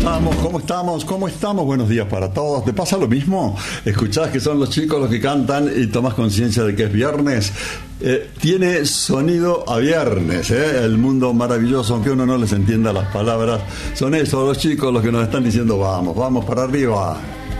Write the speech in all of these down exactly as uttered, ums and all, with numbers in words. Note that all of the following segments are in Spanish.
estamos? ¿Cómo estamos? ¿Cómo estamos? Buenos días para todos. ¿Te pasa lo mismo? Escuchás que son los chicos los que cantan y tomás conciencia de que es viernes. Eh, tiene sonido a viernes, ¿eh? El mundo maravilloso, aunque uno no les entienda las palabras. Son esos los chicos los que nos están diciendo vamos, vamos para arriba.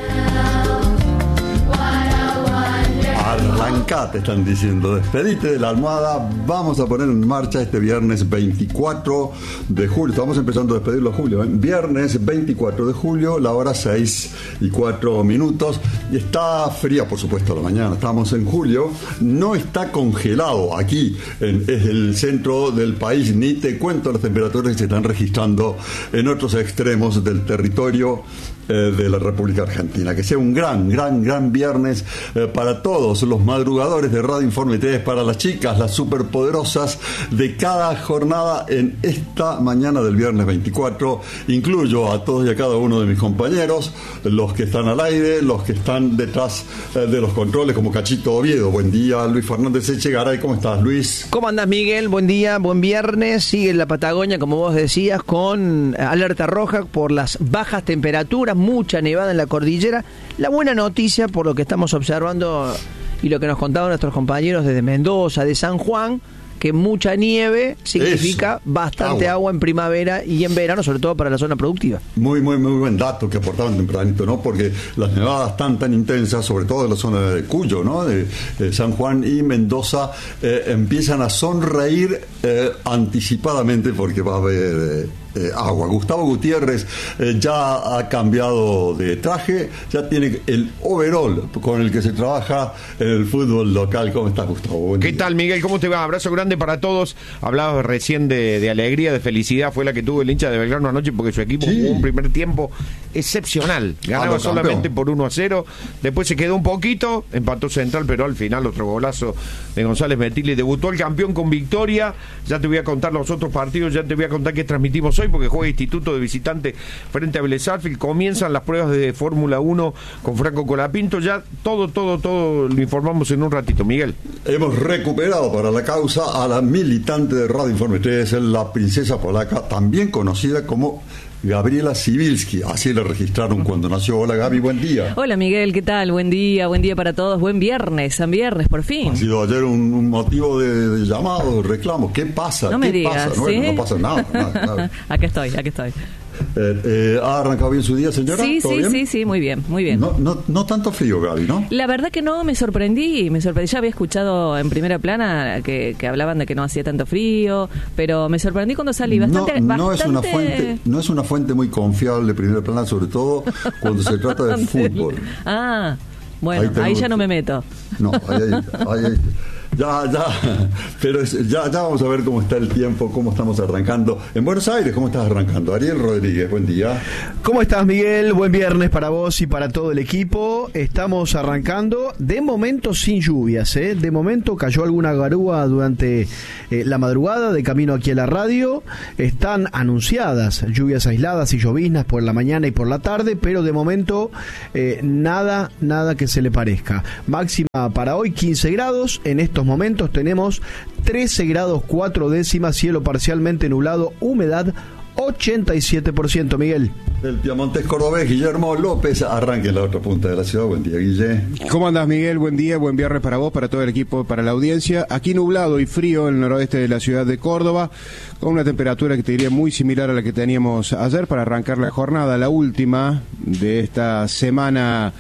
Arrancate, están diciendo, despedite de la almohada, vamos a poner en marcha este viernes veinticuatro de julio, estamos empezando a despedirlo a julio, ¿eh? Viernes veinticuatro de julio, la hora seis y cuatro minutos, y está fría, por supuesto, la mañana, estamos en julio, no está congelado aquí, en, es el centro del país, ni te cuento las temperaturas que se están registrando en otros extremos del territorio eh, de la República Argentina. Que sea un gran, gran, gran viernes eh, para todos los madrugadores de Radio Informe T V, para las chicas, las superpoderosas de cada jornada en esta mañana del viernes veinticuatro. Incluyo a todos y a cada uno de mis compañeros, los que están al aire, los que están detrás eh, de los controles, como Cachito Oviedo. Buen día, Luis Fernández Echegaray. ¿Cómo estás, Luis? ¿Cómo andás, Miguel? Buen día, buen viernes. Sigue la Patagonia, como vos decías, con alerta roja por las bajas temperaturas, mucha nevada en la cordillera. La buena noticia, por lo que estamos observando y lo que nos contaban nuestros compañeros desde Mendoza, de San Juan, que mucha nieve significa Eso. bastante agua. agua en primavera y en verano, sobre todo para la zona productiva. Muy, muy, muy buen dato que aportaban tempranito, ¿no? Porque las nevadas tan, tan intensas, sobre todo en la zona de Cuyo, ¿no? De, de San Juan y Mendoza, eh, empiezan a sonreír eh, anticipadamente porque va a haber Eh, Eh, agua. Gustavo Gutiérrez eh, ya ha cambiado de traje, ya tiene el overall con el que se trabaja en el fútbol local. ¿Cómo estás, Gustavo? Buen ¿Qué día. tal, Miguel? ¿Cómo te va? Abrazo grande para todos. Hablabas recién de, de alegría, de felicidad. Fue la que tuvo el hincha de Belgrano anoche porque su equipo Sí. jugó un primer tiempo excepcional. Ganaba Ah, solamente por uno a cero. Después se quedó un poquito, empató Central, pero al final otro golazo de González Metilli. Debutó el campeón con victoria. Ya te voy a contar los otros partidos, ya te voy a contar qué transmitimos hoy, porque juega Instituto de visitante frente a Vélez Sarsfield. Comienzan las pruebas de Fórmula uno con Franco Colapinto. Ya todo, todo, todo lo informamos en un ratito, Miguel. Hemos recuperado para la causa a la militante de Radio Informe T V, es la princesa polaca, también conocida como Gabriela Sibilski, así la registraron cuando nació. Hola, Gaby, buen día. Hola, Miguel, ¿qué tal? Buen día, buen día para todos. Buen viernes, San Viernes, por fin. Ha sido ayer un, un motivo de, de llamado, de reclamo. ¿Qué pasa? No me ¿Qué digas, pasa? ¿sí? Bueno, no pasa nada. nada, nada. Aquí estoy, aquí estoy. Eh, eh, ¿Ha arrancado bien su día, señora? Sí, ¿Todo sí, bien? sí, sí, muy bien, muy bien. No, no, no tanto frío, Gaby, ¿no? La verdad que no, me sorprendí, me sorprendí. Ya había escuchado en primera plana que, que hablaban de que no hacía tanto frío, pero me sorprendí cuando salí. Bastante, no, no bastante... es una fuente, no es una fuente muy confiable, primera plana, sobre todo cuando se trata de fútbol. Ah, bueno, ahí, ahí ya no me meto. No, ahí, ahí, ahí, ahí. Ya, ya, pero es, ya, ya vamos a ver cómo está el tiempo, cómo estamos arrancando. En Buenos Aires, ¿cómo estás arrancando? Ariel Rodríguez, buen día. ¿Cómo estás, Miguel? Buen viernes para vos y para todo el equipo. Estamos arrancando, de momento sin lluvias, ¿eh? De momento cayó alguna garúa durante eh, la madrugada de camino aquí a la radio. Están anunciadas lluvias aisladas y lloviznas por la mañana y por la tarde, pero de momento eh, nada, nada que se le parezca. Máxima para hoy quince grados, en estos momentos tenemos trece grados cuatro décimas, cielo parcialmente nublado, humedad ochenta y siete por ciento, Miguel. El piamontés cordobés Guillermo López arranca en la otra punta de la ciudad. Buen día, Guille. ¿Cómo andás, Miguel? Buen día, buen viernes para vos, para todo el equipo, para la audiencia. Aquí nublado y frío en el noroeste de la ciudad de Córdoba, con una temperatura que te diría muy similar a la que teníamos ayer para arrancar la jornada, la última de esta semana,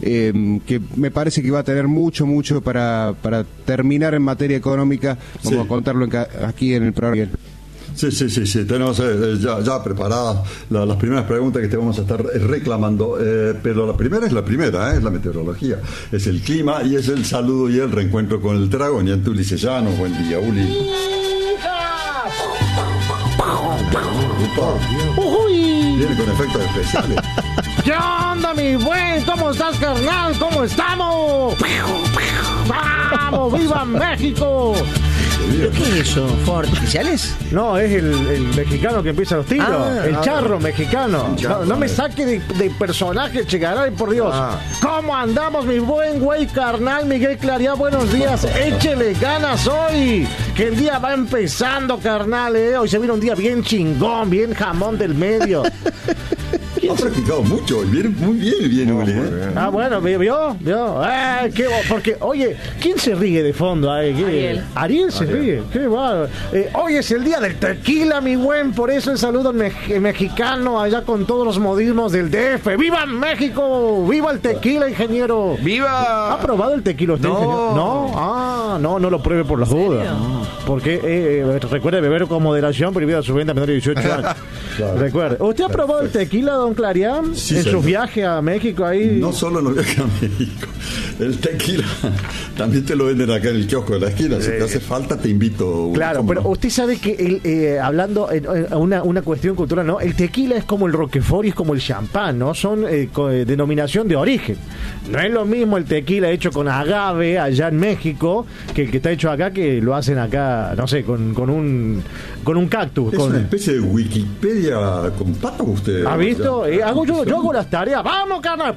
eh, que me parece que va a tener mucho, mucho para, para terminar en materia económica. Vamos Sí. a contarlo en ca- aquí en el programa. Sí, sí, sí, sí, tenemos eh, ya, ya preparadas la, las primeras preguntas que te vamos a estar reclamando, eh, pero la primera es la primera, eh, es la meteorología, es el clima y es el saludo y el reencuentro con el dragón. Y ante Ulises Llanos, buen día, Uli. Uy. Viene con efectos especiales. ¿Qué onda, mi buen? ¿Cómo estás, carnal? ¿Cómo estamos? ¡Vamos! ¡Viva México! ¿Qué es eso? ¿Fuegos artificiales? No, es el, el mexicano que empieza los tiros. Ah, el ah, charro mexicano. charro, no, no me eh. saque de, de personaje, Chegaray, por Dios. Ah. ¿Cómo andamos, mi buen güey carnal Miguel Claridad? Buenos días. Échele ganas hoy, que el día va empezando, carnal. ¿eh? Hoy se viene un día bien chingón, bien jamón del medio. Ha practicado mucho, y viene muy bien, viene Uli, ¿eh? Ah, bueno, ¿vio? ¿Vio? Ah, qué bo- porque, oye, ¿quién se ríe de fondo? Ay, ¿qué? Ariel. Ariel se ríe, qué bárbaro. Eh, hoy es el día del tequila, mi buen, por eso el saludo me- mexicano allá con todos los modismos del D F. ¡Viva México! ¡Viva el tequila, ingeniero! ¡Viva! ¿Ha probado el tequila usted, No. ingeniero? No, ah, no, no lo pruebe por las dudas. Porque eh, eh, recuerde beber con moderación, prohibida su venta a menores de dieciocho años. Claro. Recuerde. ¿Usted ha probado el tequila, don Clarián? Sí, en señor. su viaje a México ahí. No solo en los viajes a México, el tequila también te lo venden acá en el kiosco de la esquina. Si te hace falta, te invito. Uli, Claro, ¿cómo pero no? usted sabe que el, eh, hablando en, en una, una cuestión cultural, ¿no? El tequila es como el roquefort y es como el champán, ¿no? Son eh, co- eh, denominación de origen. No es lo mismo el tequila hecho con agave allá en México que el que está hecho acá, que lo hacen acá, no sé, con, con un con un cactus. Es con, una especie de Wikipedia con patas usted. ¿Ha visto? Ya. Eh, hago yo, yo hago las tareas. ¡Vamos, carnal!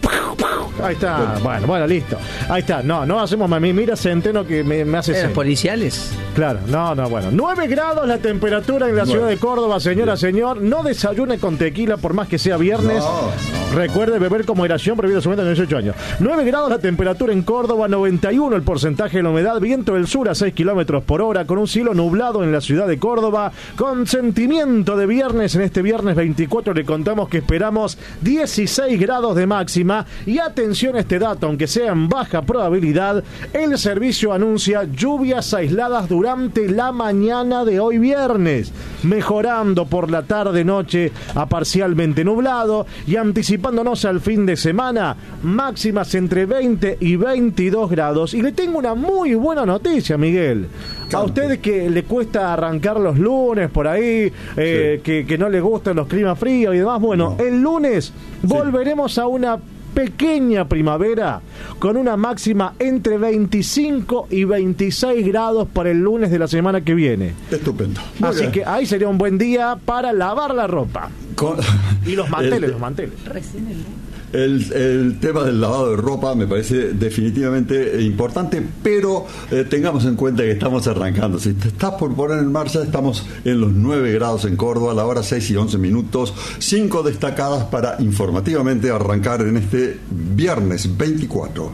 Ahí está. Bueno, bueno, listo. Ahí está. No, no hacemos mami. Mira Centeno que me, me hace ¿Eran señas. policiales? Claro, no, no, bueno. nueve grados la temperatura en la Bueno. ciudad de Córdoba, señora, señor. No desayune con tequila por más que sea viernes. No, no, Recuerde beber con moderación, prohibido su venta de dieciocho años. nueve grados la temperatura en Córdoba, noventa y uno el porcentaje de la humedad, viento del sur a seis kilómetros por hora, con un cielo nublado en la ciudad de Córdoba, con sentimiento de viernes. En este viernes veinticuatro le contamos que esperamos dieciséis grados de máxima. Y atención a este dato, aunque sea en baja probabilidad, el servicio anuncia lluvias aisladas durante la mañana de hoy viernes, mejorando por la tarde-noche a parcialmente nublado y anticipándonos al fin de semana, máximas entre veinte y veintidós grados. Y le tengo una muy buena noticia, Miguel. A Cante. usted que le cuesta arrancar los lunes por ahí, eh, Sí. que, que no le gustan los climas fríos y demás, bueno, No. el lunes volveremos a una pequeña primavera con una máxima entre veinticinco y veintiséis grados para el lunes de la semana que viene. Estupendo. Muy Así bien. que ahí sería un buen día para lavar la ropa. Con- Y los manteles, el, los manteles. Recién el el- el tema del lavado de ropa me parece definitivamente importante, pero eh, tengamos en cuenta que estamos arrancando. Si te estás por poner en marcha, estamos en los nueve grados en Córdoba, a la hora seis y once minutos. Cinco destacadas para informativamente arrancar en este viernes veinticuatro.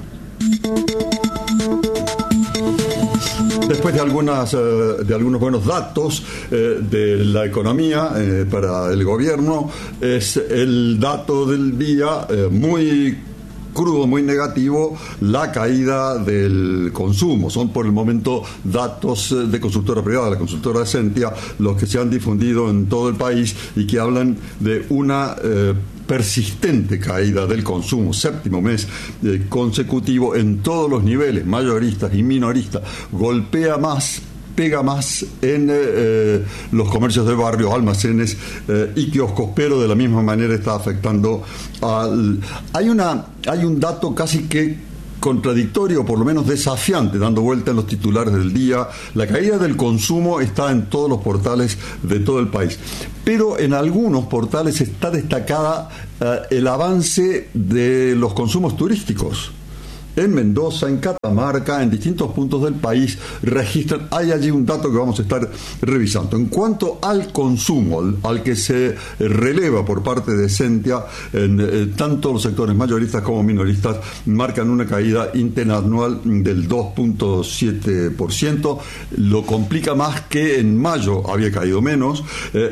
Después de algunas eh, de algunos buenos datos eh, de la economía eh, para el gobierno, es el dato del día eh, muy crudo, muy negativo, la caída del consumo. Son por el momento datos eh, de consultora privada, la consultora Sentia, los que se han difundido en todo el país y que hablan de una eh, persistente caída del consumo, séptimo mes eh, consecutivo en todos los niveles, mayoristas y minoristas. Golpea más, pega más en eh, eh, los comercios de barrio, almacenes eh, y kioscos, pero de la misma manera está afectando al... Hay una, hay un dato casi que contradictorio, por lo menos desafiante, dando vuelta en los titulares del día. La caída del consumo está en todos los portales de todo el país, pero en algunos portales está destacada eh, el avance de los consumos turísticos. En Mendoza, en Catamarca, en distintos puntos del país registran, hay allí un dato que vamos a estar revisando. En cuanto al consumo, al, al que se releva por parte de Sentia, en, eh, tanto los sectores mayoristas como minoristas marcan una caída interanual del dos punto siete por ciento, lo complica más que en mayo había caído menos, eh,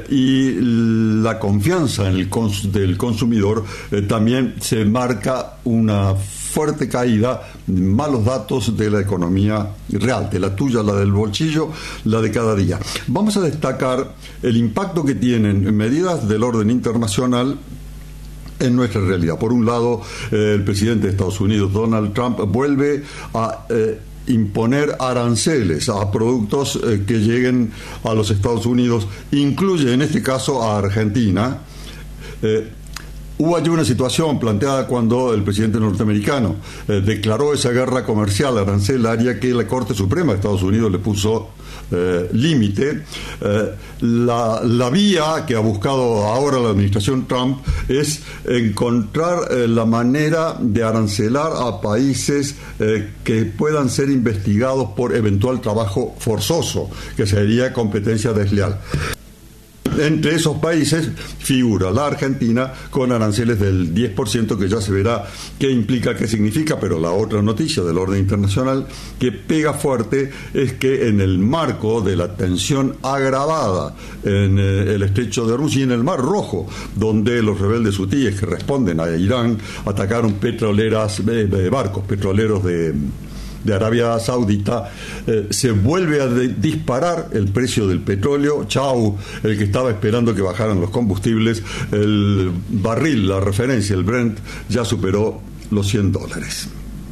y la confianza en el cons- del consumidor eh, también se marca una fuerte caída, malos datos de la economía real, de la tuya, la del bolsillo, la de cada día. Vamos a destacar el impacto que tienen medidas del orden internacional en nuestra realidad. Por un lado, eh, el presidente de Estados Unidos, Donald Trump, vuelve a eh, imponer aranceles a productos eh, que lleguen a los Estados Unidos, incluye en este caso a Argentina. Eh, Hubo allí una situación planteada cuando el presidente norteamericano eh, declaró esa guerra comercial arancelaria que la Corte Suprema de Estados Unidos le puso eh, límite. Eh, la, la vía que ha buscado ahora la administración Trump es encontrar eh, la manera de arancelar a países eh, que puedan ser investigados por eventual trabajo forzoso, que sería competencia desleal. Entre esos países figura la Argentina con aranceles del diez por ciento, que ya se verá qué implica, qué significa, pero la otra noticia del orden internacional que pega fuerte es que en el marco de la tensión agravada en eh, el estrecho de Hormuz y en el Mar Rojo, donde los rebeldes hutíes que responden a Irán atacaron petroleras, eh, barcos petroleros de de Arabia Saudita, eh, se vuelve a de- disparar el precio del petróleo. Chau, el que estaba esperando que bajaran los combustibles, el barril, la referencia, el Brent, ya superó los cien dólares.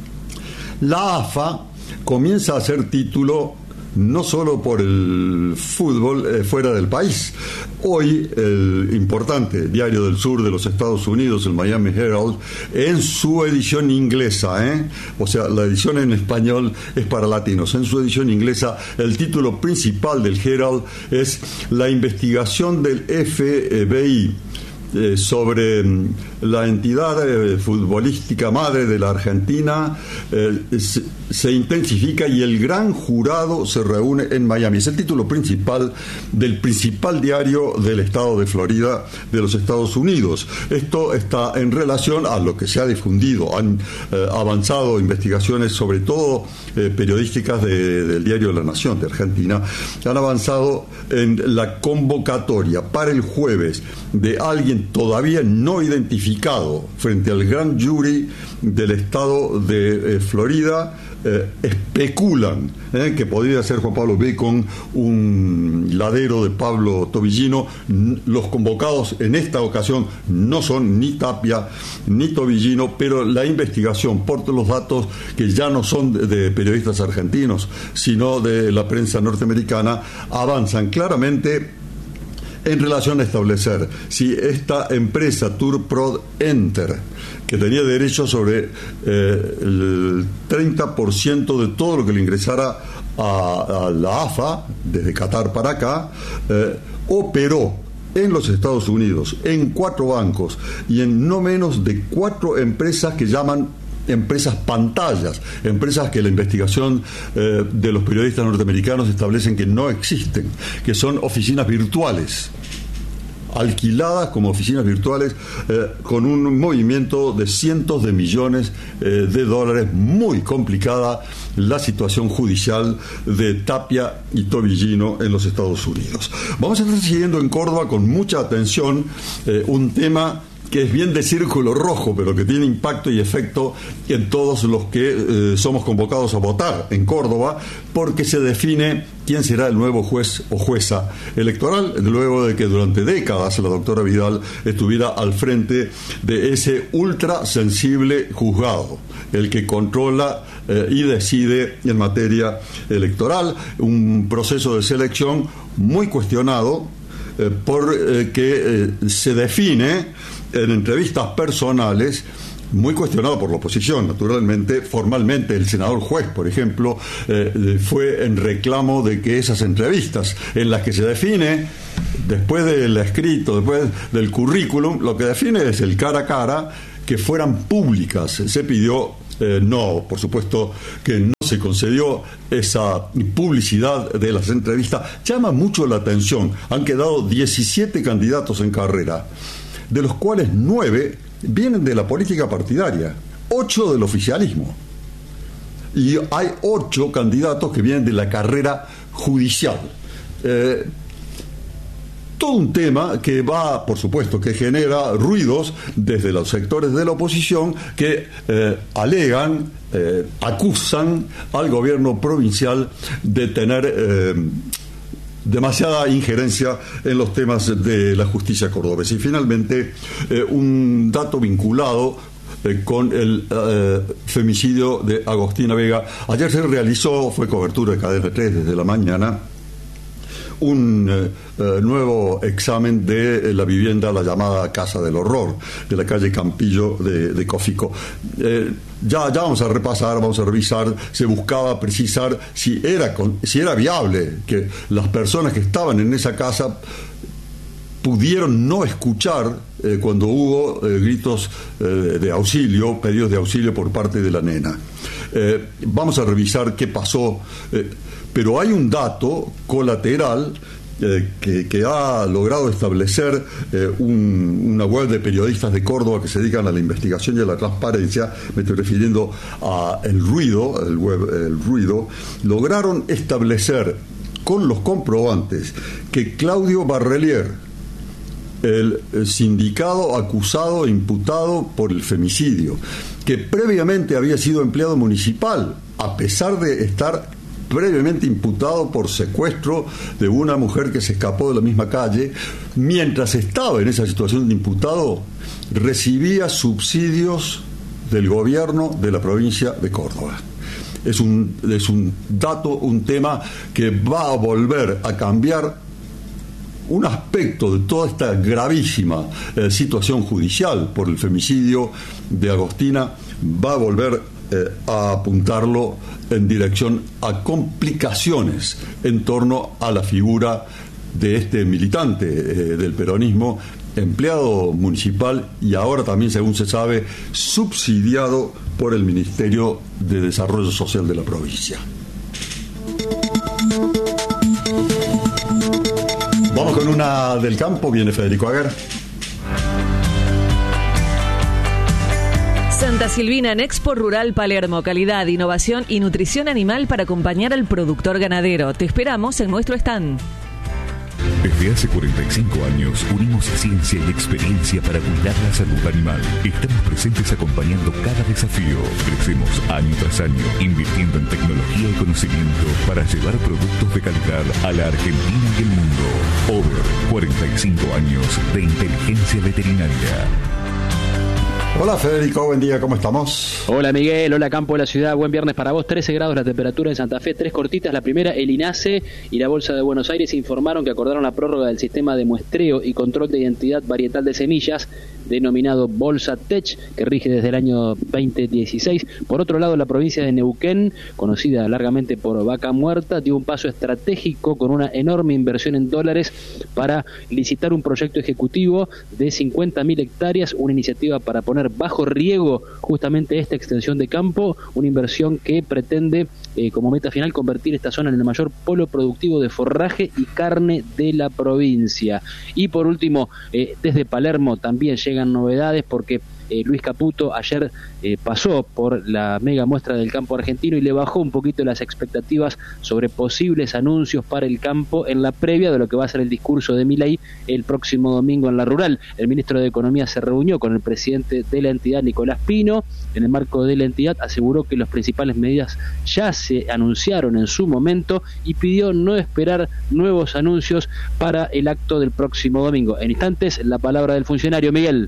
La A F A comienza a hacer título no solo por el fútbol eh, fuera del país. Hoy el importante Diario del Sur de los Estados Unidos, el Miami Herald, en su edición inglesa, ¿eh? o sea, la edición en español es para latinos, en su edición inglesa el título principal del Herald es la investigación del F B I Eh, sobre mm, la entidad eh, futbolística madre de la Argentina eh, se, se intensifica y el gran jurado se reúne en Miami. Es el título principal del principal diario del estado de Florida de los Estados Unidos. Esto está en relación a lo que se ha difundido. Han eh, avanzado investigaciones, sobre todo eh, periodísticas de, del diario La Nación de Argentina, han avanzado en la convocatoria para el jueves de alguien todavía no identificado frente al gran jury del estado de eh, Florida. Eh, especulan eh, que podría ser Juan Pablo Bacon, un ladero de Pablo Tobillino. N- los convocados en esta ocasión no son ni Tapia ni Tobillino, pero la investigación, por los datos que ya no son de, de periodistas argentinos, sino de la prensa norteamericana, avanzan claramente en relación a establecer si esta empresa Turprod Enter, que tenía derecho sobre eh, el treinta por ciento de todo lo que le ingresara a, a la A F A, desde Qatar para acá, eh, operó en los Estados Unidos, en cuatro bancos y en no menos de cuatro empresas que llaman empresas pantallas, empresas que la investigación eh, de los periodistas norteamericanos establecen que no existen, que son oficinas virtuales, alquiladas como oficinas virtuales, eh, con un movimiento de cientos de millones eh, de dólares. Muy complicada la situación judicial de Tapia y Tobillino en los Estados Unidos. Vamos a estar siguiendo en Córdoba con mucha atención eh, un tema que es bien de círculo rojo, pero que tiene impacto y efecto en todos los que eh, somos convocados a votar en Córdoba, porque se define quién será el nuevo juez o jueza electoral, luego de que durante décadas la doctora Vidal estuviera al frente de ese ultra sensible juzgado, el que controla eh, y decide en materia electoral, un proceso de selección muy cuestionado, eh, por eh, que eh, se define en entrevistas personales, muy cuestionado por la oposición, naturalmente. Formalmente el senador Juez, por ejemplo, eh, fue en reclamo de que esas entrevistas en las que se define, después del escrito, después del currículum, lo que define es el cara a cara, que fueran públicas. Se pidió, eh, no, por supuesto que no se concedió esa publicidad de las entrevistas. Llama mucho la atención. Han quedado diecisiete candidatos en carrera, de los cuales nueve vienen de la política partidaria, ocho del oficialismo. Y hay ocho candidatos que vienen de la carrera judicial. Eh, todo un tema que va, por supuesto, que genera ruidos desde los sectores de la oposición que eh, alegan, eh, acusan al gobierno provincial de tener Eh, demasiada injerencia en los temas de la justicia cordobesa. Y finalmente, eh, un dato vinculado eh, con el eh, femicidio de Agostina Vega. Ayer se realizó, fue cobertura de Cadena tres desde la mañana, un eh, eh, nuevo examen de eh, la vivienda, la llamada Casa del Horror, de la calle Campillo de, de Cofico. Eh, ya, ya vamos a repasar, vamos a revisar. Se buscaba precisar si era, con, si era viable que las personas que estaban en esa casa pudieron no escuchar eh, cuando hubo eh, gritos eh, de auxilio, pedidos de auxilio por parte de la nena. Eh, vamos a revisar qué pasó, eh, pero hay un dato colateral eh, que, que ha logrado establecer eh, un, una web de periodistas de Córdoba que se dedican a la investigación y a la transparencia, me estoy refiriendo a El Ruido, el web El Ruido, lograron establecer con los comprobantes que Claudio Barrelier, el, el sindicado acusado e imputado por el femicidio, que previamente había sido empleado municipal, a pesar de estar previamente imputado por secuestro de una mujer que se escapó de la misma calle, mientras estaba en esa situación de imputado, recibía subsidios del gobierno de la provincia de Córdoba. Es un, es un dato, un tema que va a volver a cambiar un aspecto de toda esta gravísima eh, situación judicial por el femicidio de Agostina, va a volver eh, a apuntarlo en dirección a complicaciones en torno a la figura de este militante eh, del peronismo, empleado municipal y ahora también, según se sabe, subsidiado por el Ministerio de Desarrollo Social de la provincia. Vamos con una del campo, viene Federico Aguer. Santa Silvina en Expo Rural Palermo, calidad, innovación y nutrición animal para acompañar al productor ganadero. Te esperamos en nuestro stand. Desde hace cuarenta y cinco años unimos ciencia y experiencia para cuidar la salud animal. Estamos presentes acompañando cada desafío. Crecemos año tras año, invirtiendo en tecnología y conocimiento para llevar productos de calidad a la Argentina y el mundo. Over, cuarenta y cinco años de inteligencia veterinaria. Hola Federico, buen día, ¿cómo estamos? Hola Miguel, hola campo de la ciudad, buen viernes para vos. Trece grados la temperatura en Santa Fe, tres cortitas. La primera, el INASE y la Bolsa de Buenos Aires informaron que acordaron la prórroga del sistema de muestreo y control de identidad varietal de semillas, denominado Bolsa Tech, que rige desde el año veinte dieciséis. Por otro lado, la provincia de Neuquén, conocida largamente por Vaca Muerta, dio un paso estratégico con una enorme inversión en dólares para licitar un proyecto ejecutivo de cincuenta mil hectáreas, una iniciativa para poner bajo riego justamente esta extensión de campo, una inversión que pretende eh, como meta final convertir esta zona en el mayor polo productivo de forraje y carne de la provincia. Y por último, eh, desde Palermo también llegan novedades porque Eh, Luis Caputo ayer eh, pasó por la mega muestra del campo argentino y le bajó un poquito las expectativas sobre posibles anuncios para el campo en la previa de lo que va a ser el discurso de Milei el próximo domingo en la rural. El ministro de Economía se reunió con el presidente de la entidad, Nicolás Pino. En el marco de la entidad aseguró que las principales medidas ya se anunciaron en su momento y pidió no esperar nuevos anuncios para el acto del próximo domingo. En instantes, la palabra del funcionario. Miguel.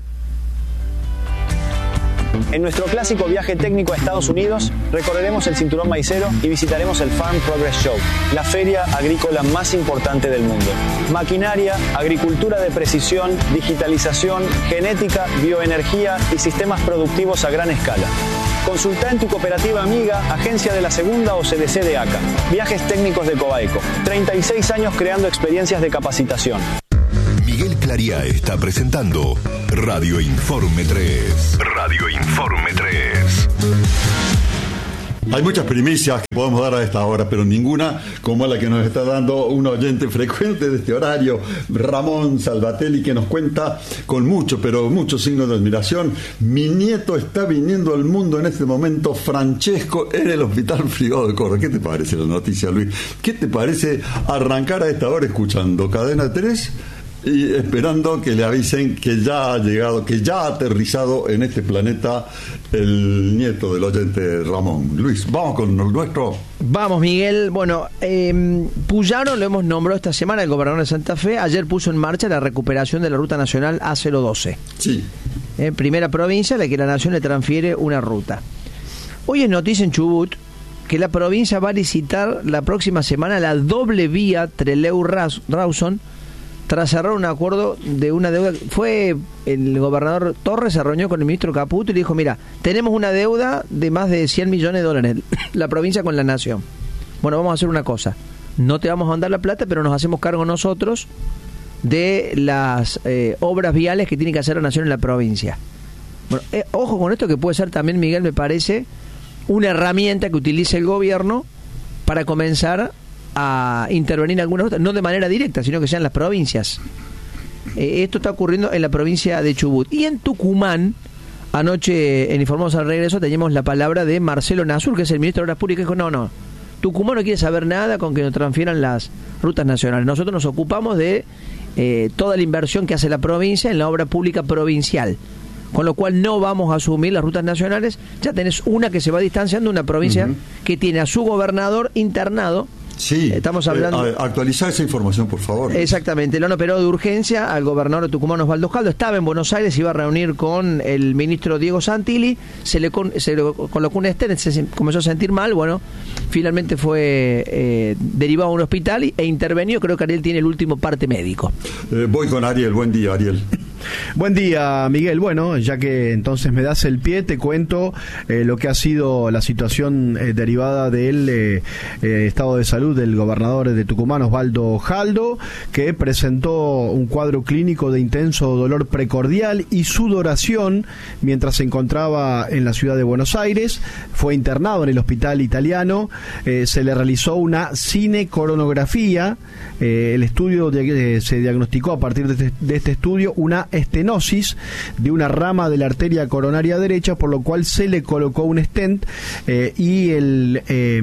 En nuestro clásico viaje técnico a Estados Unidos, recorreremos el cinturón maicero y visitaremos el Farm Progress Show, la feria agrícola más importante del mundo. Maquinaria, agricultura de precisión, digitalización, genética, bioenergía y sistemas productivos a gran escala. Consulta en tu cooperativa amiga, agencia de la Segunda o C D C de A C A. Viajes técnicos de Cobaeco. treinta y seis años creando experiencias de capacitación. Miguel Claría está presentando Radio Informe tres. Radio Informe tres. Hay muchas primicias que podemos dar a esta hora, pero ninguna como la que nos está dando un oyente frecuente de este horario, Ramón Salvatelli, que nos cuenta con mucho, pero mucho signo de admiración: mi nieto está viniendo al mundo en este momento, Francesco, en el Hospital Privado de Córdoba. ¿Qué te parece la noticia, Luis? ¿Qué te parece arrancar a esta hora escuchando Cadena tres? Y esperando que le avisen que ya ha llegado, que ya ha aterrizado en este planeta el nieto del oyente Ramón. Luis, vamos con el nuestro. Vamos, Miguel. Bueno, eh, Puyaro lo hemos nombrado esta semana, el gobernador de Santa Fe. Ayer puso en marcha la recuperación de la ruta nacional A cero doce. Sí. Eh, primera provincia a la que la nación le transfiere una ruta. Hoy es noticia en Chubut que la provincia va a licitar la próxima semana la doble vía Trelew-Rawson, tras cerrar un acuerdo de una deuda. Fue el gobernador Torres, se reunió con el ministro Caputo y le dijo: mira, tenemos una deuda de más de cien millones de dólares, la provincia con la nación. Bueno, vamos a hacer una cosa, no te vamos a mandar la plata, pero nos hacemos cargo nosotros de las eh, obras viales que tiene que hacer la nación en la provincia. Bueno, eh, ojo con esto, que puede ser también, Miguel, me parece, una herramienta que utilice el gobierno para comenzar a intervenir algunas rutas, no de manera directa, sino que sean las provincias. Eh, esto está ocurriendo en la provincia de Chubut. Y en Tucumán, anoche en Informamos al Regreso, teníamos la palabra de Marcelo Nasur, que es el ministro de Obras Públicas, que dijo, no, no, Tucumán no quiere saber nada con que nos transfieran las rutas nacionales. Nosotros nos ocupamos de eh, toda la inversión que hace la provincia en la obra pública provincial, con lo cual no vamos a asumir las rutas nacionales. Ya tenés una que se va distanciando, una provincia uh-huh. que tiene a su gobernador internado. Sí, estamos hablando. Eh, actualizar esa información, por favor. Exactamente, lo han operado de urgencia al gobernador de Tucumán, Osvaldo Jaldo. Estaba en Buenos Aires, se iba a reunir con el ministro Diego Santilli. Se le, con, se le colocó un stent, se comenzó a sentir mal. Bueno, finalmente fue eh, derivado a un hospital e intervenido. Creo que Ariel tiene el último parte médico. Eh, voy con Ariel. Buen día, Ariel. Buen día, Miguel. Bueno, ya que entonces me das el pie, te cuento eh, lo que ha sido la situación eh, derivada del eh, eh, estado de salud del gobernador de Tucumán, Osvaldo Jaldo, que presentó un cuadro clínico de intenso dolor precordial y sudoración mientras se encontraba en la ciudad de Buenos Aires. Fue internado en el hospital italiano, eh, se le realizó una cinecoronografía. Eh, el estudio de, eh, se diagnosticó a partir de este, de este estudio una estenosis de una rama de la arteria coronaria derecha, por lo cual se le colocó un stent eh, y el eh,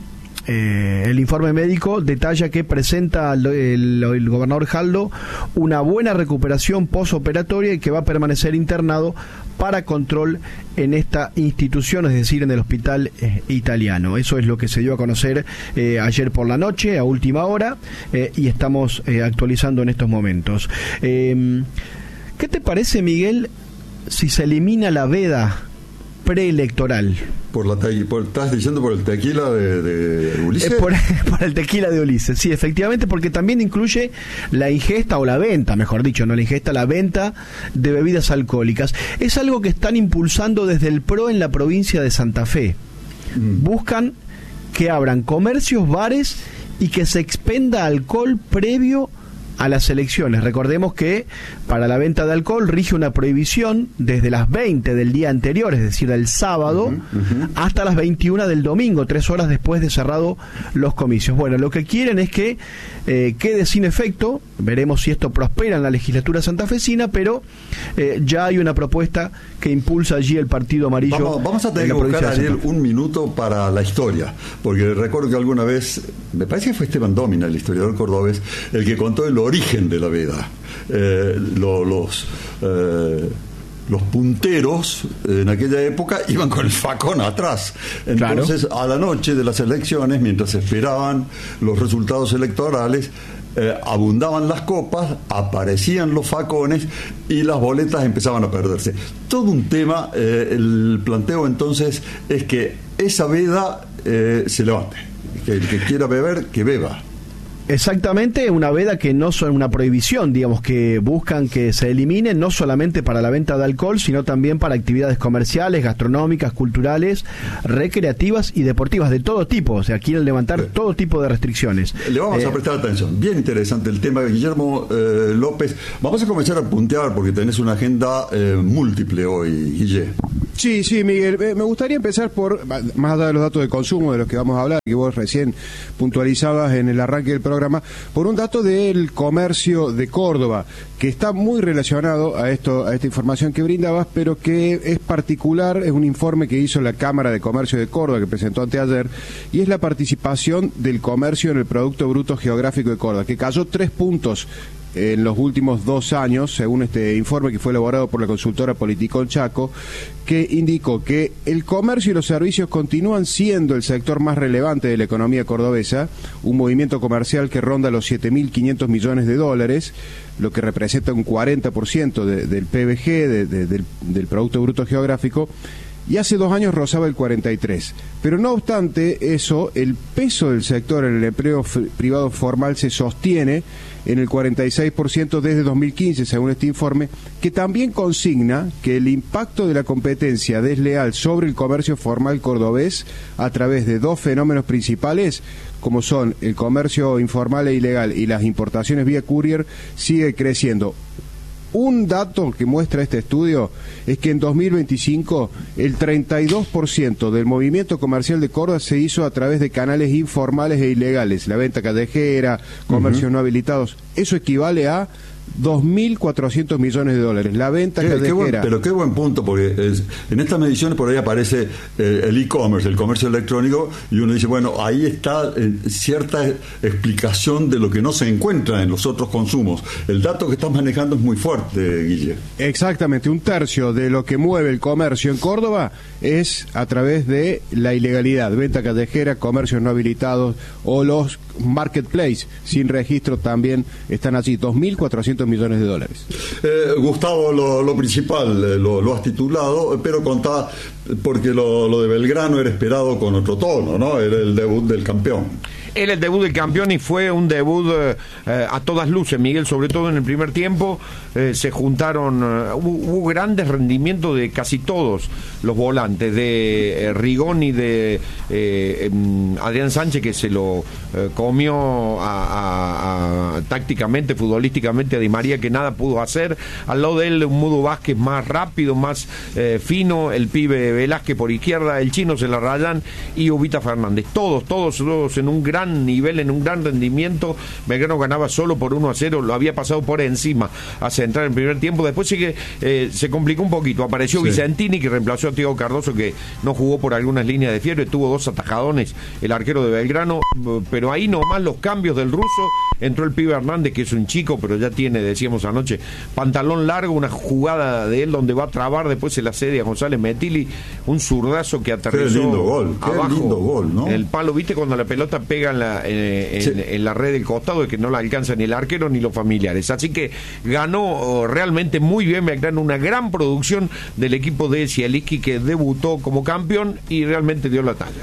eh, el informe médico detalla que presenta el, el, el gobernador Jaldo una buena recuperación posoperatoria y que va a permanecer internado para control en esta institución, es decir, en el hospital eh, italiano. Eso es lo que se dio a conocer eh, ayer por la noche, a última hora, eh, y estamos eh, actualizando en estos momentos. Eh, ¿Qué te parece, Miguel, si se elimina la veda preelectoral? Por la te- por, ¿Estás diciendo por el tequila de, de Ulises? Eh, por, por el tequila de Ulises, sí, efectivamente, porque también incluye la ingesta o la venta, mejor dicho, no la ingesta, la venta de bebidas alcohólicas. Es algo que están impulsando desde el P R O en la provincia de Santa Fe. Mm. Buscan que abran comercios, bares y que se expenda alcohol previo a las elecciones. Recordemos que para la venta de alcohol rige una prohibición desde las veinte del día anterior, es decir, del sábado, uh-huh, uh-huh. hasta las veintiuna del domingo, tres horas después de cerrado los comicios. Bueno, lo que quieren es que eh, quede sin efecto. Veremos si esto prospera en la legislatura santafesina, pero eh, ya hay una propuesta que impulsa allí el Partido Amarillo. Vamos, vamos a tener que buscar, Ariel, un minuto para la historia, porque recuerdo que alguna vez, me parece que fue Esteban Dómina, el historiador cordobés, el que contó el origen de la veda. Eh, lo, los eh, los punteros en aquella época iban con el facón atrás. Entonces, claro, a la noche de las elecciones, mientras esperaban los resultados electorales, eh, abundaban las copas, aparecían los facones y las boletas empezaban a perderse. Todo un tema. Eh, el planteo entonces es que esa veda eh, se levante, que el que quiera beber, que beba. Exactamente, una veda que no son una prohibición, digamos, que buscan que se elimine no solamente para la venta de alcohol, sino también para actividades comerciales, gastronómicas, culturales, recreativas y deportivas de todo tipo. O sea, quieren levantar sí. todo tipo de restricciones. Le vamos eh, a prestar atención. Bien interesante el tema, Guillermo eh, López. Vamos a comenzar a puntear porque tenés una agenda eh, múltiple hoy, Guille. Sí, sí, Miguel. Eh, me gustaría empezar por, más allá de los datos de consumo de los que vamos a hablar, que vos recién puntualizabas en el arranque del programa, por un dato del comercio de Córdoba, que está muy relacionado a esto, a esta información que brindabas, pero que es particular. Es un informe que hizo la Cámara de Comercio de Córdoba, que presentó anteayer, y es la participación del comercio en el Producto Bruto Geográfico de Córdoba, que cayó tres puntos en los últimos dos años, según este informe que fue elaborado por la consultora Politicón Chaco, que indicó que el comercio y los servicios continúan siendo el sector más relevante de la economía cordobesa, un movimiento comercial que ronda los siete mil quinientos millones de dólares, lo que representa un cuarenta por ciento de, del P B G, de, de, del, del Producto Bruto Geográfico, y hace dos años rozaba el cuarenta y tres. Pero no obstante eso, el peso del sector en el empleo f- privado formal se sostiene en el cuarenta y seis por ciento desde dos mil quince, según este informe, que también consigna que el impacto de la competencia desleal sobre el comercio formal cordobés a través de dos fenómenos principales, como son el comercio informal e ilegal y las importaciones vía courier, sigue creciendo. Un dato que muestra este estudio es que en dos mil veinticinco el treinta y dos por ciento del movimiento comercial de Córdoba se hizo a través de canales informales e ilegales, la venta callejera, comercios uh-huh. no habilitados. Eso equivale a dos mil cuatrocientos millones de dólares. La venta qué, callejera. Qué buen, pero qué buen punto, porque es, en estas mediciones por ahí aparece eh, el e-commerce, el comercio electrónico, y uno dice, bueno, ahí está eh, cierta explicación de lo que no se encuentra en los otros consumos. El dato que estás manejando es muy fuerte, Guille. Exactamente, un tercio de lo que mueve el comercio en Córdoba es a través de la ilegalidad, venta callejera, comercios no habilitados o los marketplace sin registro también están allí, dos mil cuatrocientos millones de dólares. Eh, Gustavo, lo, lo principal, eh, lo, lo has titulado, pero contá, porque lo, lo de Belgrano era esperado con otro tono, ¿no? Era el debut del campeón. Era el debut del campeón y fue un debut eh, a todas luces, Miguel, sobre todo en el primer tiempo. Eh, se juntaron, uh, hubo, hubo grandes rendimientos de casi todos los volantes, de eh, Rigón y de eh, um, Adrián Sánchez, que se lo eh, comió a, a, a, tácticamente, futbolísticamente a Di María, que nada pudo hacer. Al lado de él, un Mudo Vázquez más rápido, más eh, fino, el pibe Velázquez por izquierda, el chino se la rayan y Ubita Fernández. Todos, todos, todos en un gran nivel, en un gran rendimiento. Belgrano ganaba solo por uno a cero, lo había pasado por encima hacia entrar en primer tiempo. Después sí que eh, se complicó un poquito, apareció sí. Vicentini, que reemplazó a Thiago Cardoso, que no jugó por algunas líneas de fiebre, tuvo dos atajadones el arquero de Belgrano, pero ahí nomás los cambios del ruso. Entró el pibe Hernández, que es un chico, pero ya tiene, decíamos anoche, pantalón largo, una jugada de él donde va a trabar, después se la cede a González Metili, un zurdazo que aterrizó. Qué lindo gol, qué abajo, lindo gol, ¿no? En el palo, ¿viste? Cuando la pelota pega en la, en, en, sí. en la red del costado, de que no la alcanza ni el arquero ni los familiares. Así que ganó realmente muy bien Belgrano, una gran producción del equipo de Zielinski, que debutó como campeón y realmente dio la talla.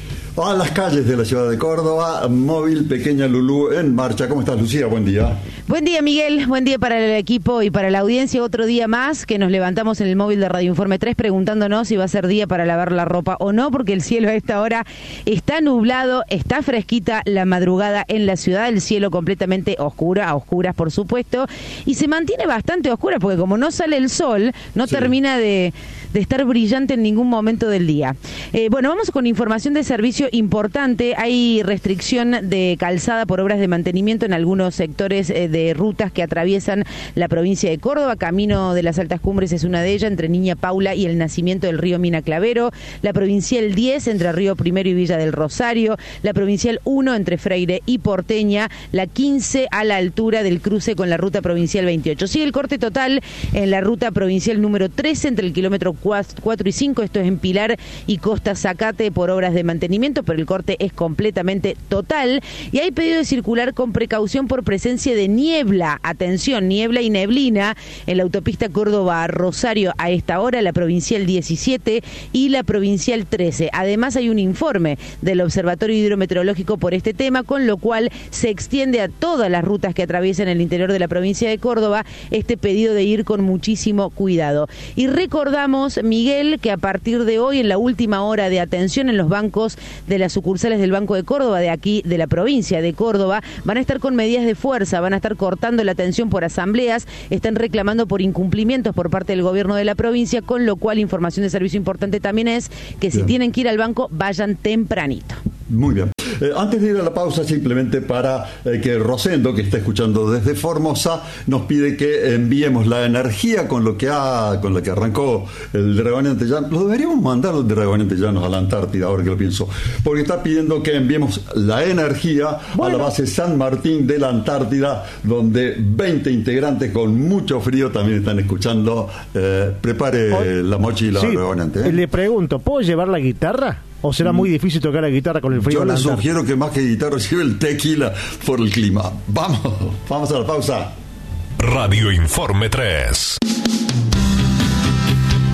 A las calles de la ciudad de Córdoba, móvil Pequeña Lulú en marcha. ¿Cómo estás, Lucía? Buen día. Buen día, Miguel. Buen día para el equipo y para la audiencia. Otro día más que nos levantamos en el móvil de Radio Informe tres preguntándonos si va a ser día para lavar la ropa o no, porque el cielo a esta hora está nublado, está fresquita la madrugada en la ciudad, el cielo completamente oscura, a oscuras por supuesto, y se mantiene bastante oscura porque como no sale el sol, no sí. termina de, de estar brillante en ningún momento del día. Eh, bueno, vamos con información de servicio importante. Hay restricción de calzada por obras de mantenimiento en algunos sectores eh, de rutas que atraviesan la provincia de Córdoba. Camino de las Altas Cumbres es una de ellas, entre Niña Paula y el nacimiento del río Mina Clavero. La provincial diez entre Río Primero y Villa del Rosario. La provincial uno entre Freire y Porteña. La quince a la altura del cruce con la ruta provincial veintiocho. Sigue el corte total en la ruta provincial número trece entre el kilómetro cuatro y cinco, esto es en Pilar y Costa Zacate, por obras de mantenimiento, pero el corte es completamente total. Y hay pedido de circular con precaución por presencia de niebla. Atención, niebla y neblina en la autopista Córdoba-Rosario a esta hora, la provincial diecisiete y la provincial trece. Además hay un informe del Observatorio Hidrometeorológico por este tema, con lo cual se extiende a todas las rutas que atraviesan el interior de la provincia de Córdoba este pedido de ir con muchísimo cuidado. Y recordamos, Miguel, que a partir de hoy, en la última hora de atención en los bancos de las sucursales del Banco de Córdoba, de aquí, de la provincia de Córdoba, van a estar con medidas de fuerza, van a estar cortando la atención por asambleas, están reclamando por incumplimientos por parte del gobierno de la provincia, con lo cual información de servicio importante también es que si bien. tienen que ir al banco, vayan tempranito. Muy bien. Eh, antes de ir a la pausa, simplemente para eh, que Rosendo, que está escuchando desde Formosa, nos pide que enviemos la energía con lo que ha, con lo que arrancó el Dragón Antellano. Lo deberíamos mandar el Dragón Antellano a la Antártida, ahora que lo pienso, porque está pidiendo que enviemos la energía bueno. a la base San Martín de la Antártida, donde veinte integrantes con mucho frío también están escuchando. Eh, prepare o, la mochila, sí, Dragón Ante, ¿eh? Le pregunto, ¿puedo llevar la guitarra? ¿O será muy difícil tocar la guitarra con el frío? Yo le sugiero que más que guitarra lleve el tequila por el clima. Vamos, vamos a la pausa. Radio Informe tres.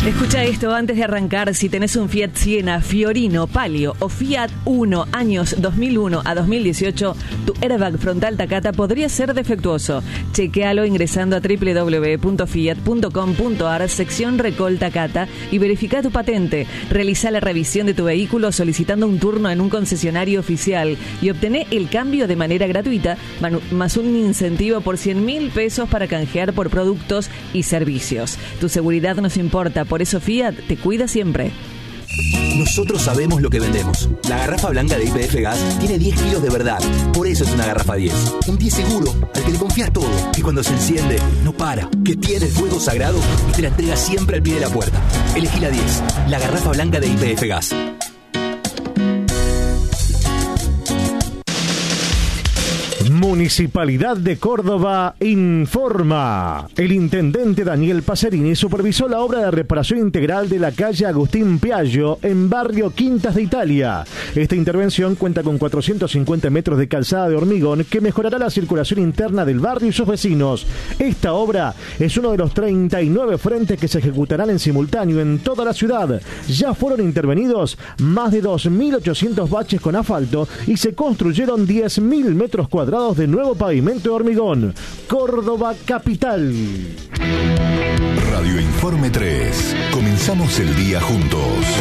Escucha esto antes de arrancar. Si tenés un Fiat Siena, Fiorino, Palio o Fiat Uno, años dos mil uno a dos mil dieciocho, tu airbag frontal Takata podría ser defectuoso. Chequealo ingresando a doble u doble u doble u punto fiat punto com punto a r, sección Recol Takata, y verifica tu patente. Realiza la revisión de tu vehículo solicitando un turno en un concesionario oficial y obtené el cambio de manera gratuita, más un incentivo por cien mil pesos para canjear por productos y servicios. Tu seguridad nos importa. Por eso Fiat te cuida siempre. Nosotros sabemos lo que vendemos. La garrafa blanca de Y P F Gas tiene diez kilos de verdad. Por eso es una garrafa diez. Un diez seguro, al que le confías todo. Que cuando se enciende, no para. Que tiene el fuego sagrado y te la entrega siempre al pie de la puerta. Elegí la diez. La garrafa blanca de Y P F Gas. Municipalidad de Córdoba informa. El intendente Daniel Pacerini supervisó la obra de reparación integral de la calle Agustín Piaggio en barrio Quintas de Italia. Esta intervención cuenta con cuatrocientos cincuenta metros de calzada de hormigón que mejorará la circulación interna del barrio y sus vecinos. Esta obra es uno de los treinta y nueve frentes que se ejecutarán en simultáneo en toda la ciudad. Ya fueron intervenidos más de dos mil ochocientos baches con asfalto y se construyeron diez mil metros cuadrados de nuevo pavimento de hormigón. Córdoba capital. Radio Informe tres. Comenzamos el día juntos.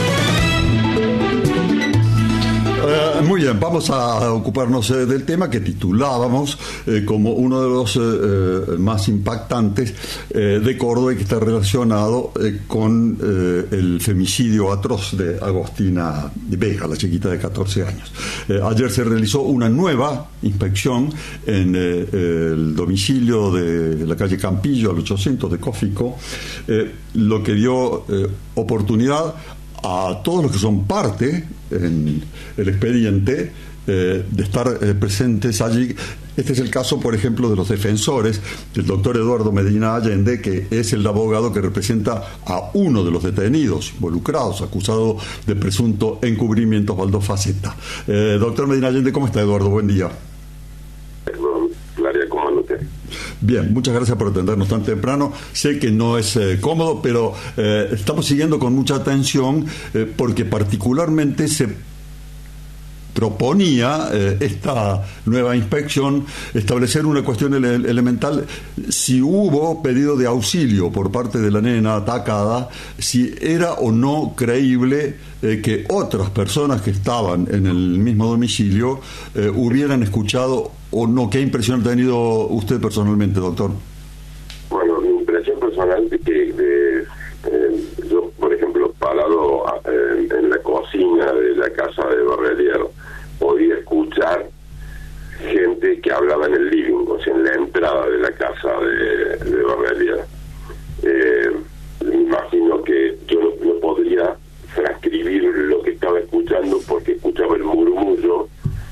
Eh, muy bien, vamos a ocuparnos eh, del tema que titulábamos eh, como uno de los eh, más impactantes eh, de Córdoba y que está relacionado eh, con eh, el femicidio atroz de Agostina Vega, la chiquita de catorce años. Eh, ayer se realizó una nueva inspección en eh, el domicilio de la calle Campillo, al ochocientos de Cófico, eh, lo que dio eh, oportunidad a todos los que son parte en el expediente eh, de estar eh, presentes allí. Este es el caso, por ejemplo, de los defensores del doctor Eduardo Medina Allende, que es el abogado que representa a uno de los detenidos involucrados, acusado de presunto encubrimiento, Osvaldo Faceta. Eh, doctor Medina Allende, ¿cómo está, Eduardo? Buen día. Claria, ¿cómo anda usted? Bien, muchas gracias por atendernos tan temprano. Sé que no es eh, cómodo, pero eh, estamos siguiendo con mucha atención eh, porque particularmente se proponía eh, esta nueva inspección establecer una cuestión ele- elemental: si hubo pedido de auxilio por parte de la nena atacada, si era o no creíble eh, que otras personas que estaban en el mismo domicilio eh, hubieran escuchado o no. ¿Qué impresión ha tenido usted personalmente, doctor? Bueno, mi impresión personal es que de, eh, yo, por ejemplo, parado eh, en la cocina de la casa de Barrelier, podía escuchar gente que hablaba en el living, o sea, en la entrada de la casa de, de Barrelier. Eh, me imagino que yo no, no podría transcribir lo que estaba escuchando porque escuchaba el murmullo,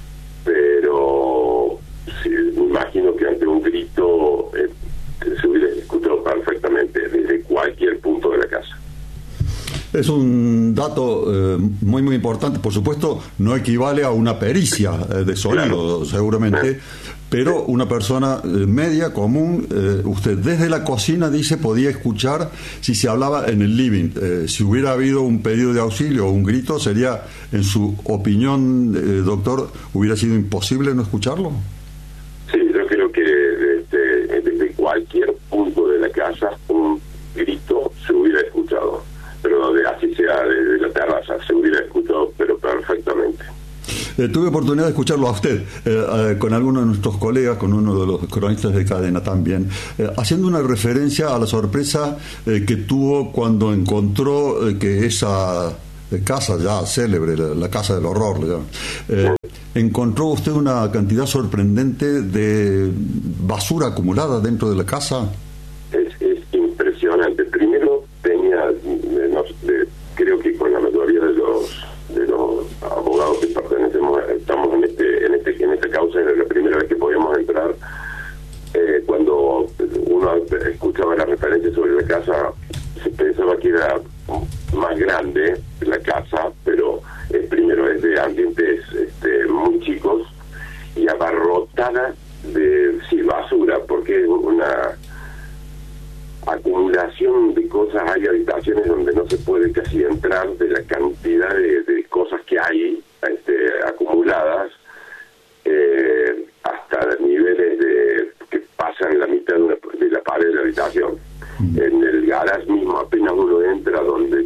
pero sí, me imagino que ante un grito eh, se hubiera escuchado perfectamente desde cualquier punto de la casa. Es un dato eh, muy muy importante. Por supuesto, no equivale a una pericia eh, de sonido, claro, seguramente, pero una persona eh, media, común, eh, usted desde la cocina, dice, podía escuchar si se hablaba en el living. Eh, si hubiera habido un pedido de auxilio o un grito, sería, en su opinión, eh, doctor, hubiera sido imposible no escucharlo. Sí, yo creo que desde, desde cualquier punto de la casa un grito se hubiera escuchado, pero de así sea desde la terraza se hubiera escuchado, pero perfectamente. Eh, tuve oportunidad de escucharlo a usted, eh, eh, con algunos de nuestros colegas, con uno de los cronistas de cadena también, eh, haciendo una referencia a la sorpresa eh, que tuvo cuando encontró eh, que esa eh, casa ya célebre, la, la casa del horror, ya, eh, encontró usted una cantidad sorprendente de basura acumulada dentro de la casa. Es, es impresionante. Primero tenía, de, no, de, creo que con la mayoría de los de los abogados que pertenecemos, estamos en este en este en esta causa, era la primera vez que podíamos entrar. Eh, cuando uno escuchaba la referencia sobre la casa, se pensaba que era más grande la casa, pero el primero es de ambientes este, muy chicos y abarrotada de sí, basura, porque es una acumulación de cosas. Hay habitaciones donde no puede casi entrar de la cantidad de, de cosas que hay este, acumuladas, eh, hasta niveles de que pasan la mitad de, una, de la pared de la habitación. En el garage mismo, apenas uno entra, donde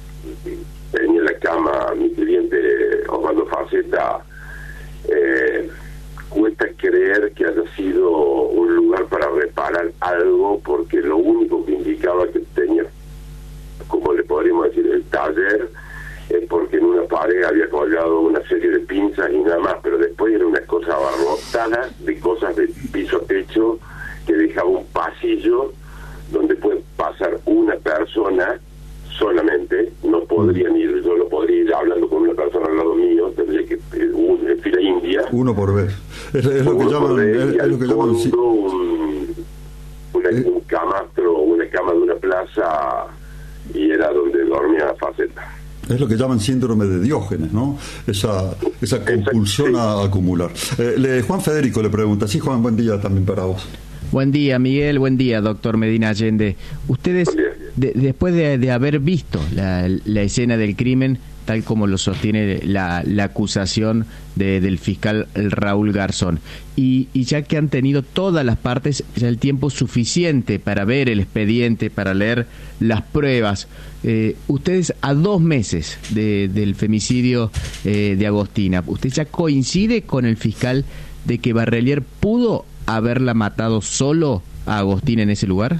tenía la cama mi cliente Osvaldo Faceta, eh, cuesta creer que haya sido un lugar para reparar algo, porque lo único que indicaba que tenía, como le podríamos decir, el taller, es porque en una pared había colgado una serie de pinzas y nada más, pero después era una cosa abarrotada de cosas de piso a techo que dejaba un pasillo donde puede pasar una persona solamente. No podrían ir, yo no podría ir hablando con una persona al lado mío, tendría que ir un, en fila india. Uno por vez. Es, es lo que llaman, es, es lo que llaman sí. un, una, ¿Eh? un camastro, una cama de una plaza, y era donde dormía Faceta. Es lo que llaman síndrome de Diógenes, ¿no? Esa esa compulsión a acumular. Eh, le, Juan Federico le pregunta. Sí, Juan, buen día también para vos. Buen día, Miguel. Buen día, doctor Medina Allende. Ustedes, de, después de, de haber visto la, la escena del crimen, tal como lo sostiene la, la acusación de, del fiscal Raúl Garzón, y, y ya que han tenido todas las partes ya el tiempo suficiente para ver el expediente, para leer las pruebas, eh, ustedes a dos meses de, del femicidio eh, de Agostina, ¿usted ya coincide con el fiscal de que Barrelier pudo haberla matado solo a Agostina en ese lugar?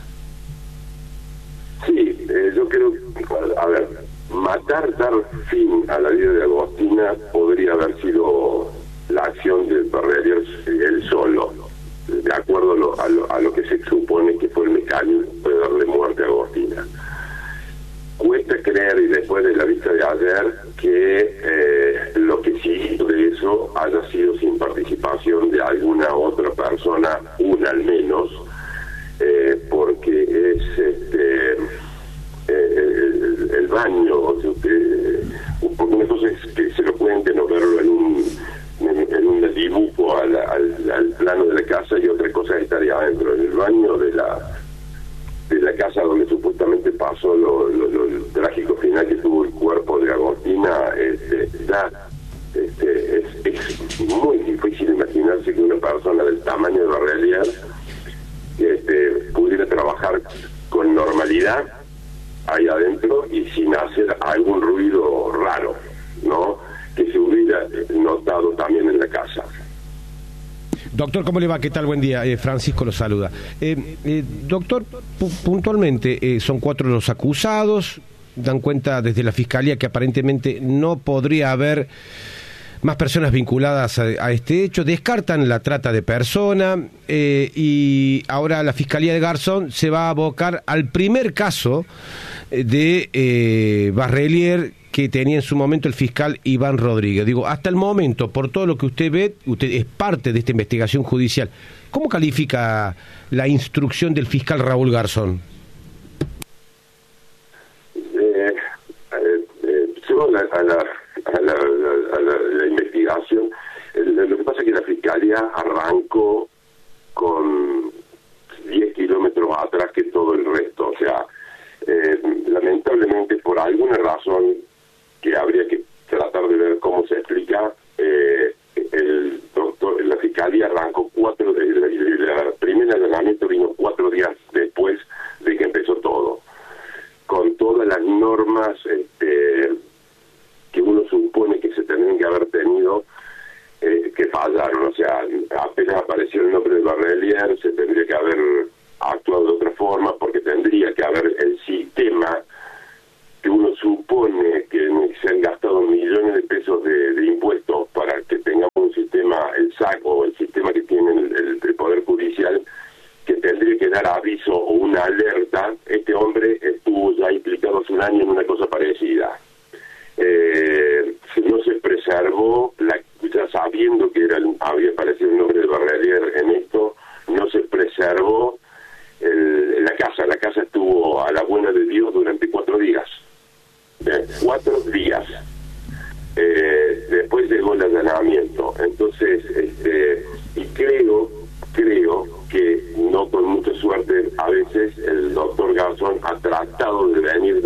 Sí, eh, yo creo que, a ver, matar, dar fin a la vida de Agostina podría haber sido la acción de Barrelier él solo, de acuerdo a lo, a, lo, a lo que se supone que fue el mecanismo de darle muerte a Agostina. Cuesta creer, y después de la vista de ayer, que eh, lo que sí de eso haya sido sin participación de alguna otra persona, una al menos, eh, porque es este eh, el, el baño, o sea, que, porque una cosa es que se lo cuenten o verlo en un en, en un dibujo al, al, al plano de la casa, y otra cosa es estar ahí adentro, en el baño de la de la casa donde supuestamente pasó lo, lo, lo, lo trágico final que tuvo el cuerpo de Agostina. Este, ya, este, es, es muy difícil imaginarse que una persona del tamaño de Barrelier este, pudiera trabajar con normalidad ahí adentro y sin hacer algún ruido raro, ¿no? Que se hubiera notado también en la casa. Doctor, ¿cómo le va? ¿Qué tal? Buen día. Eh, Francisco lo saluda. Eh, eh, doctor, pu- puntualmente, eh, son cuatro los acusados. Dan cuenta desde la Fiscalía que aparentemente no podría haber más personas vinculadas a, a este hecho. Descartan la trata de persona eh, y ahora la Fiscalía de Garzón se va a abocar al primer caso de eh, Barrelier que tenía en su momento el fiscal Iván Rodríguez. Digo, hasta el momento, por todo lo que usted ve, usted es parte de esta investigación judicial. ¿Cómo califica la instrucción del fiscal Raúl Garzón? Eh, eh, eh, yo a la, a la, a la, a la, la investigación, el, lo que pasa es que la Fiscalía arrancó con diez kilómetros atrás que todo el resto. O sea, eh, lamentablemente, por alguna razón que habría que tratar de ver cómo se explica, eh, el doctor, la Fiscalía arrancó cuatro, de, de, de, de la primer allanamiento vino cuatro días después de que empezó todo, con todas las normas este, que uno supone que se tendrían que haber tenido, eh, que fallaron. O sea, apenas apareció el nombre de Barrelier, se tendría que haber actuado de otra forma, porque tendría que haber el sistema que uno supone que se han gastado millones de pesos de, de impuestos para que tengamos un sistema, el S A C o el sistema que tiene el, el, el Poder Judicial, que tendría que dar aviso o una alerta. Este hombre estuvo ya implicado hace un año en una cosa parecida. Eh, no se preservó, la, ya sabiendo que era, había aparecido el nombre de Barrelier en esto, no se preservó el, la casa. La casa estuvo a la buena de Dios durante cuatro días. Eh, cuatro días. Eh, después llegó el allanamiento. Entonces, este, y creo, creo que no con mucha suerte, a veces el doctor Garzón ha tratado de venir, de avanzar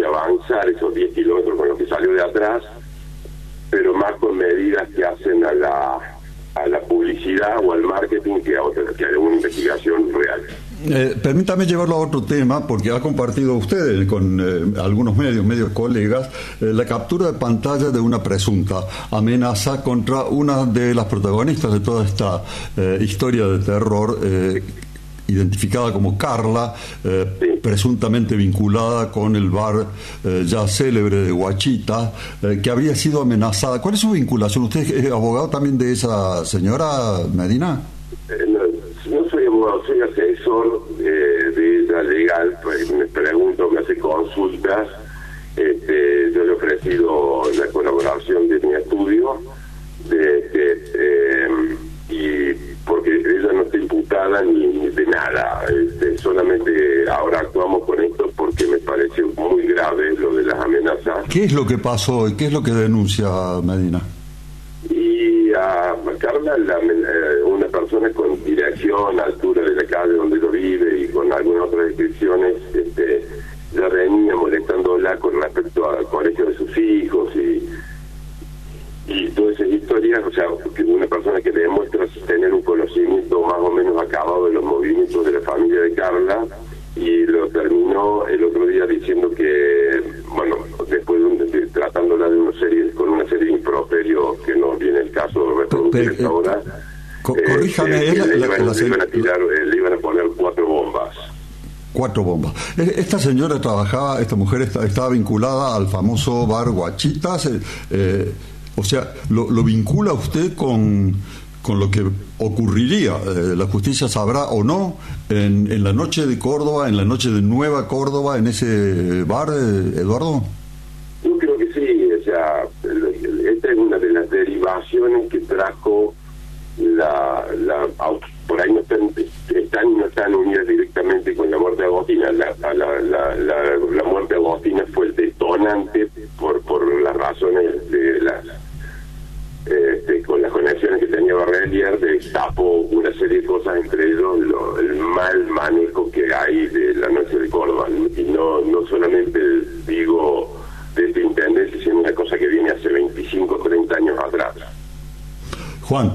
avanzar esos diez kilómetros con lo que salió de atrás, pero más con medidas que hacen a la a la publicidad o al marketing que a, otra, que a una investigación real. Eh, permítame llevarlo a otro tema, porque ha compartido usted con eh, algunos medios, medios colegas, eh, la captura de pantalla de una presunta amenaza contra una de las protagonistas de toda esta eh, historia de terror, eh, identificada como Carla, eh, sí. presuntamente vinculada con el bar eh, ya célebre de Huachita, eh, que habría sido amenazada. ¿Cuál es su vinculación? ¿Usted es abogado también de esa señora, Medina? Eh, no, no soy abogado, soy asesor eh, de ella legal, me pregunto, me hace consultas, este, yo le he ofrecido la colaboración de mi estudio, de, de, eh, y porque ella no está imputada ni de nada, este, solamente ahora actuamos con esto porque me pareció muy grave lo de las amenazas. ¿Qué es lo que pasó y qué es lo que denuncia Medina? Y a Carla, la, una persona con dirección, altura de la calle donde lo vive y con algunas otras descripciones, este, ya venía molestándola con respecto al colegio de sus hijos y y todas esas historias, o sea, una persona que demuestra tener un conocimiento más o menos acabado de los movimientos de la familia de Carla, y lo terminó el otro día diciendo que, bueno, después de un, tratándola de una serie, con una serie de improperios que no viene el caso de reproducir esta hora, co- corríjame, eh, eh, la, le, la, iban, la, le, iban a tirar, eh, le iban a poner cuatro bombas. Cuatro bombas. Esta señora trabajaba, esta mujer está, estaba vinculada al famoso bar Huachitas, eh, eh, o sea, lo, lo vincula usted con, con lo que ocurriría. Eh, la justicia sabrá o no en, en la noche de Córdoba, en la noche de Nueva Córdoba, en ese bar, eh, Eduardo. Yo creo que sí. O sea, esta es una de las derivaciones que trajo la, la por ahí no están, están y no están unidas directamente con la muerte de Agostina. La, la, la, la, la muerte de Agostina fue el detonante por, por las razones de las Este, con las conexiones que tenía Barrelier, destapó una serie de cosas, entre ellos lo, el mal manejo que hay de la noche de Córdoba, y no no solamente digo de este intendente, sino una cosa que viene hace veinticinco, treinta años atrás. Juan.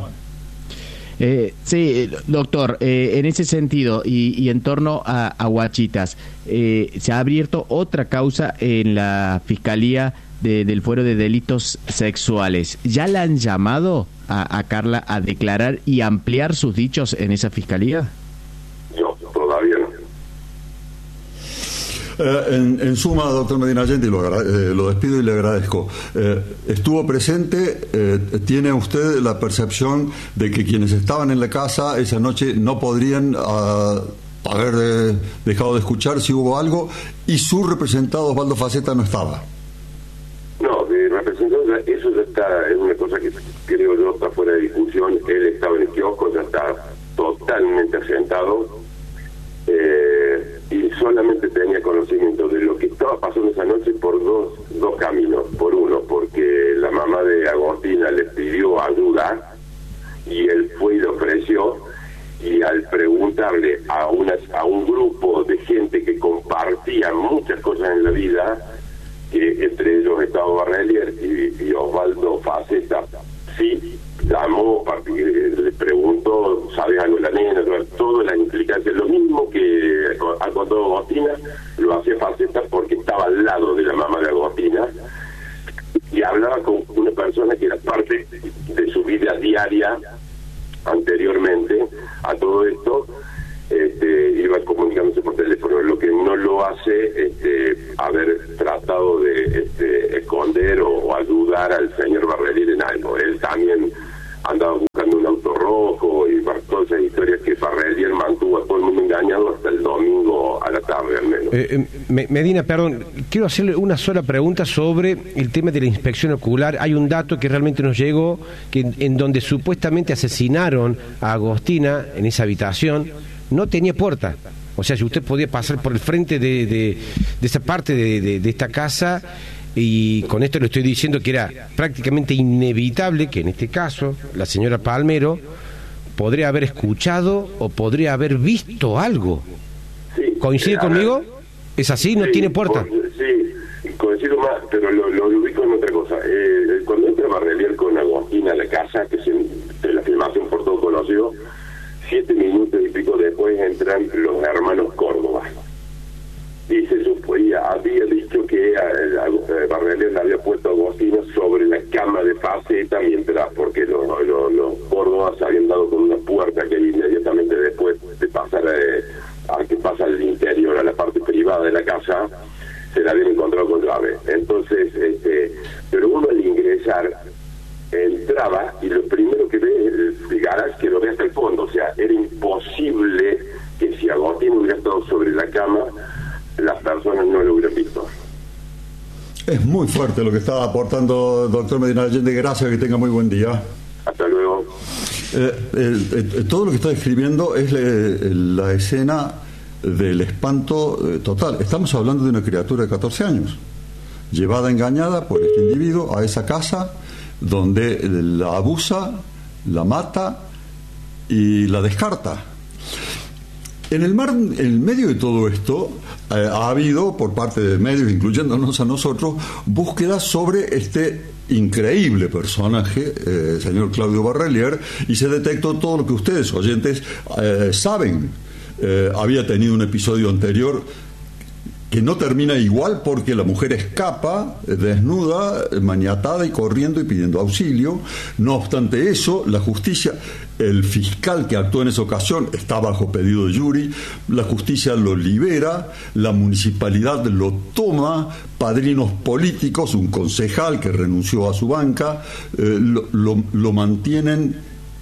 Eh, sí, doctor, eh, en ese sentido y, y en torno a, a Huachitas, eh, se ha abierto otra causa en la Fiscalía de, del Fuero de Delitos Sexuales. ¿Ya la han llamado a, a Carla a declarar y ampliar sus dichos en esa Fiscalía? No, todavía no. Eh, en, en suma, doctor Medina Allende, lo, eh, lo despido y le agradezco. Eh, estuvo presente, eh, ¿tiene usted la percepción de que quienes estaban en la casa esa noche no podrían uh, haber eh, dejado de escuchar si hubo algo, y su representado Osvaldo Faceta no estaba? No, de representado, eso ya está, es una cosa que creo yo está fuera de discusión. Él estaba en el kiosco, ya está totalmente asentado. Eh, y solamente tenía conocimiento de lo que estaba pasando esa noche por dos dos caminos. Por uno, porque la mamá de Agostina le pidió ayuda y él fue y le ofreció, y al preguntarle a una, a un grupo de gente que compartía muchas cosas en la vida, que entre ellos estaba Barrelier y, y Osvaldo Faceta, sí llamó, le preguntó, ¿sabes algo de la nena? Todas las implicancias, lo mismo que ha contado Agostina, lo hacía Faceta porque estaba al lado de la mamá de Agostina y hablaba con una persona que era parte de su vida diaria anteriormente a todo esto. Este, iba comunicándose por teléfono, lo que no lo hace este, haber tratado de este, esconder o, o ayudar al señor Barrelier en algo. Él también andaba buscando un auto rojo y todas esas historias que Barrelier mantuvo a todo el mundo engañado hasta el domingo a la tarde al menos. Eh, eh, Medina, perdón, quiero hacerle una sola pregunta sobre el tema de la inspección ocular. Hay un dato que realmente nos llegó, que en, en donde supuestamente asesinaron a Agostina en esa habitación, no tenía puerta. O sea, si usted podía pasar por el frente de, de, de esa parte de, de, de esta casa, y con esto le estoy diciendo que era prácticamente inevitable que en este caso la señora Palmero podría haber escuchado o podría haber visto algo. Sí, ¿Coincide eh, conmigo? ¿Es así? ¿No sí, tiene puerta? Por, sí, decirlo más, pero lo, lo ubico en otra cosa. Eh, cuando entra Barrelier con Agostina a la casa, que se, de la filmación por todo conocido, siete minutos y pico después entran los hermanos Córdoba. Y se suponía, había dicho que eh, Barrelier le había puesto a Agostina sobre la cama de faceta mientras, porque los, los, los Córdoba se habían dado con una puerta que inmediatamente después de pasar a, a que pasa al interior, a la parte privada de la casa, se la habían encontrado con llave. Entonces, este, pero uno al ingresar entraba y lo primero que ve es el garage, que lo ve hasta el fondo. O sea, era imposible que si Agostina hubiera estado sobre la cama, las personas no lo hubieran visto. Es muy fuerte lo que está aportando doctor Medina Allende. Gracias, que tenga muy buen día. Hasta luego. Eh, eh, eh, todo lo que está describiendo es le, la escena del espanto eh, total. Estamos hablando de una criatura de catorce años, llevada engañada por este individuo a esa casa donde la abusa, la mata y la descarta. En el mar, en el medio de todo esto, eh, ha habido por parte de medios, incluyéndonos a nosotros, búsquedas sobre este increíble personaje, eh, señor Claudio Barrelier, y se detectó todo lo que ustedes, oyentes, eh, saben. Eh, había tenido un episodio anterior que no termina igual, porque la mujer escapa desnuda, maniatada y corriendo y pidiendo auxilio. No obstante eso, la justicia, el fiscal que actuó en esa ocasión está bajo pedido de jury, la justicia lo libera, la municipalidad lo toma, padrinos políticos, un concejal que renunció a su banca, eh, lo, lo, lo mantienen.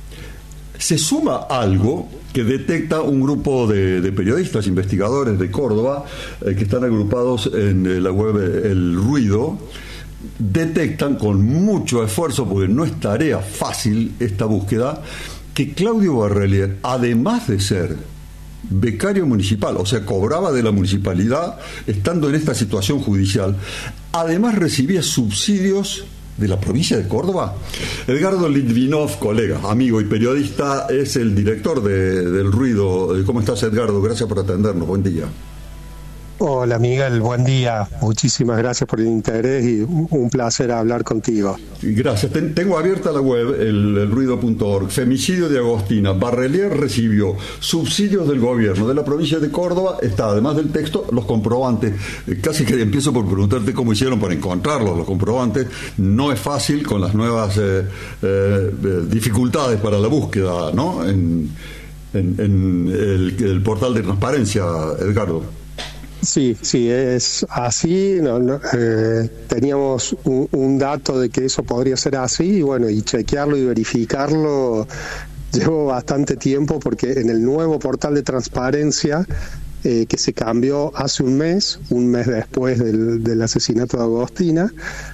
Se suma algo que detecta un grupo de, de periodistas, investigadores de Córdoba, eh, que están agrupados en eh, la web eh, El Ruido. Detectan con mucho esfuerzo, porque no es tarea fácil esta búsqueda, que Claudio Barrelier, además de ser becario municipal, o sea, cobraba de la municipalidad estando en esta situación judicial, además recibía subsidios de la provincia de Córdoba. Edgardo Litvinov, colega, amigo y periodista, es el director de, del Ruido. ¿Cómo estás, Edgardo? Gracias por atendernos. Buen día. Hola, Miguel, buen día. Muchísimas gracias por el interés y un placer hablar contigo. Gracias. Ten, tengo abierta la web, el, el ruido punto org. Femicidio de Agostina. Barrelier recibió subsidios del gobierno de la provincia de Córdoba. Está, además del texto, los comprobantes. Eh, casi que empiezo por preguntarte cómo hicieron para encontrarlos, los comprobantes. No es fácil con las nuevas eh, eh, dificultades para la búsqueda, ¿no? En, en, en el, el portal de transparencia, Edgardo. Sí, sí, es así. No, no, eh, teníamos un, un dato de que eso podría ser así, y bueno, y chequearlo y verificarlo llevó bastante tiempo, porque en el nuevo portal de transparencia, eh, que se cambió hace un mes, un mes después del, del asesinato de Agostina,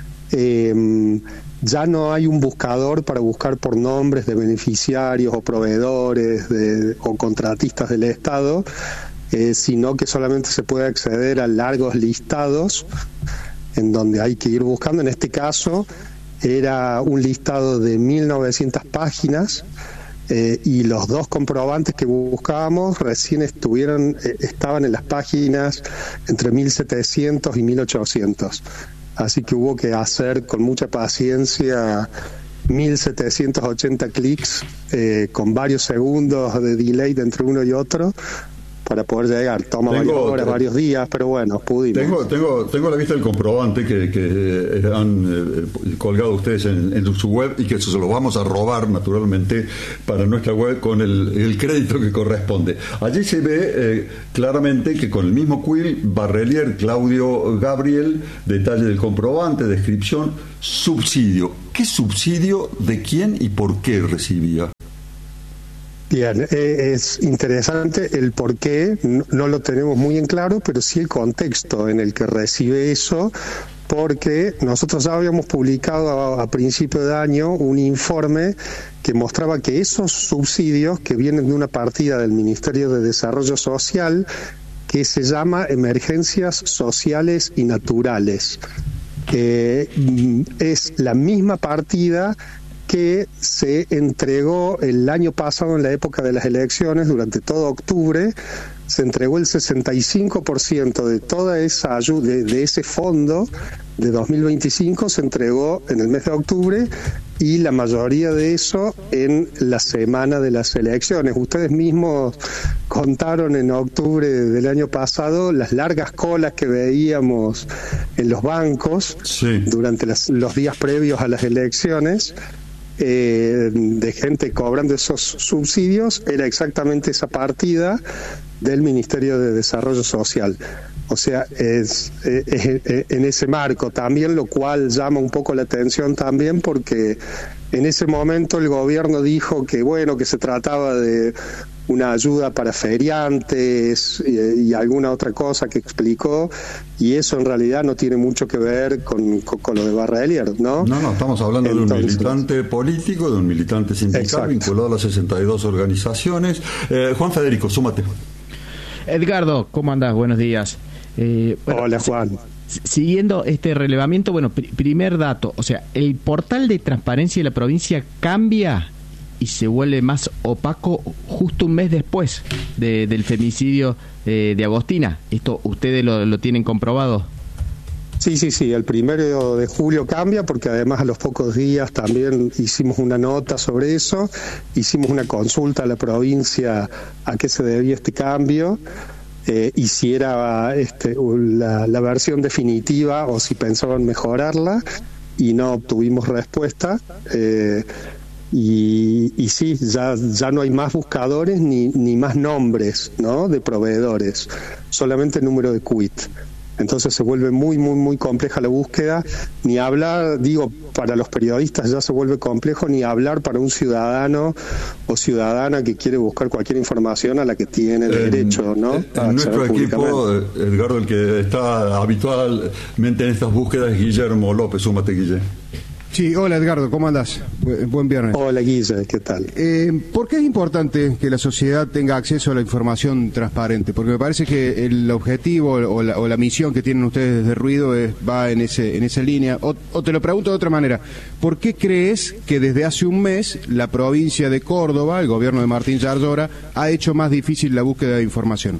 eh, ya no hay un buscador para buscar por nombres de beneficiarios o proveedores de, o contratistas del Estado, Eh, sino que solamente se puede acceder a largos listados en donde hay que ir buscando. En este caso era un listado de mil novecientas páginas, eh, y los dos comprobantes que buscábamos recién estuvieron eh, estaban en las páginas entre mil setecientos y mil ochocientos, así que hubo que hacer con mucha paciencia mil setecientos ochenta clics, eh, con varios segundos de delay entre uno y otro, para poder llegar. Toma tengo, varias horas, varios días, pero bueno, pudimos. Tengo, tengo, tengo la vista del comprobante que, que han eh, colgado ustedes en, en su web, y que se lo vamos a robar naturalmente para nuestra web con el, el crédito que corresponde. Allí se ve eh, claramente que con el mismo quill, Barrelier, Claudio Gabriel, detalle del comprobante, descripción, subsidio. ¿Qué subsidio, de quién y por qué recibía? Bien, eh, es interesante el por qué, no, no lo tenemos muy en claro, pero sí el contexto en el que recibe eso, porque nosotros ya habíamos publicado a, a principio de año un informe que mostraba que esos subsidios, que vienen de una partida del Ministerio de Desarrollo Social que se llama Emergencias Sociales y Naturales, eh, es la misma partida que se entregó el año pasado en la época de las elecciones, durante todo octubre. se entregó el sesenta y cinco por ciento de toda esa ayuda, de, de ese fondo de dos mil veinticinco se entregó en el mes de octubre y la mayoría de eso en la semana de las elecciones. Ustedes mismos contaron en octubre del año pasado las largas colas que veíamos en los bancos sí. durante las, los días previos a las elecciones. Eh, de gente cobrando esos subsidios, era exactamente esa partida del Ministerio de Desarrollo Social. O sea, es, es, es en ese marco también, lo cual llama un poco la atención también, porque en ese momento el gobierno dijo que bueno, que se trataba de una ayuda para feriantes y, y alguna otra cosa que explicó, y eso en realidad no tiene mucho que ver con, con, con lo de Barrelier, ¿no? No, no, estamos hablando Entonces, de un militante político, de un militante sindical exacto. vinculado a las sesenta y dos organizaciones. Eh, Juan Federico, súmate. Edgardo, ¿cómo andás? Buenos días. Eh, bueno, Hola, Juan. Siguiendo este relevamiento, bueno, pr- primer dato, o sea, el portal de transparencia de la provincia cambia y se vuelve más opaco justo un mes después de, del femicidio eh, de Agostina. ¿Esto ustedes lo, lo tienen comprobado? Sí, sí, sí, el primero de julio cambia, porque además a los pocos días también hicimos una nota sobre eso, hicimos una consulta a la provincia a qué se debía este cambio. Eh, y si era este, la, la versión definitiva o si pensaban mejorarla, y no obtuvimos respuesta. Eh, y, y sí, ya, ya no hay más buscadores ni, ni más nombres, ¿no?, de proveedores, solamente número de quit. Entonces se vuelve muy, muy, muy compleja la búsqueda. Ni hablar, digo, para los periodistas ya se vuelve complejo, ni hablar para un ciudadano o ciudadana que quiere buscar cualquier información a la que tiene en, derecho, ¿no? En nuestro equipo, Edgardo, el que está habitualmente en estas búsquedas es Guillermo López. Súmate, Guille. Sí, hola Edgardo, ¿cómo andás? Bu- buen viernes. Hola Guille, ¿qué tal? Eh, ¿Por qué es importante que la sociedad tenga acceso a la información transparente? Porque me parece que el objetivo o la, o la misión que tienen ustedes desde Ruido es, va en ese en esa línea. O, o te lo pregunto de otra manera, ¿por qué crees que desde hace un mes la provincia de Córdoba, el gobierno de Martín Yarlora, ha hecho más difícil la búsqueda de información?